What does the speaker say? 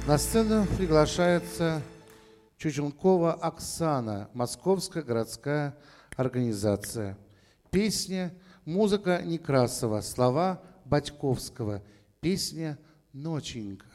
На сцену приглашается Чучункова Оксана, Московская городская организация. Песня, музыка Некрасова, слова Батьковского. Песня «Ноченька».